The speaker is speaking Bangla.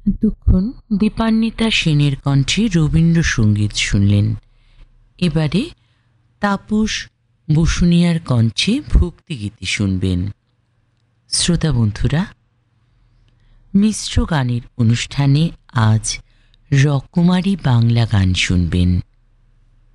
এতক্ষণ দীপান্বিতা সেনের কণ্ঠে রবীন্দ্রসঙ্গীত শুনলেন। এবারে তাপস বসুনিয়ার কণ্ঠে ভক্তিগীতি শুনবেন। শ্রোতা বন্ধুরা, মিশ্র গানের অনুষ্ঠানে আজ রকমারি বাংলা গান শুনবেন।